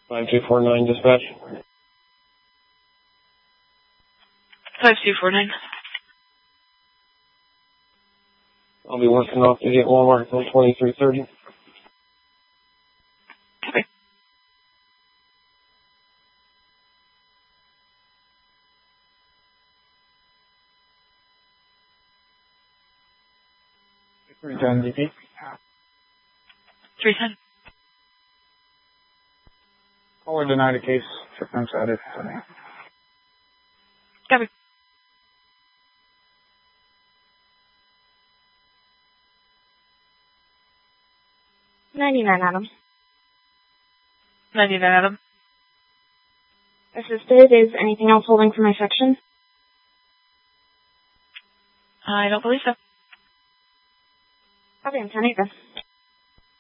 5249 dispatch. 5249. I'll be working off to get Walmart until 2330. Okay. DP. 310. Caller denied a case. Shipment's added. Copy. Adam. 99, Adam. Assisted. Is anything else holding for my section? I don't believe so. Copy, I'm 10 8.